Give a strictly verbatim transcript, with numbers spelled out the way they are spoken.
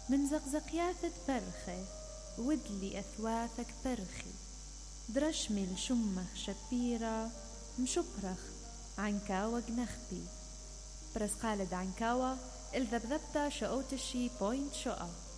من زقزقياثة برخي ودلي أثواثك برخي درشمي لشمخ شبيرة مشبرخ عنكاوة جنخبي برس قالد عنكاوة الذبذبتا شؤوتشي بوينت شقا.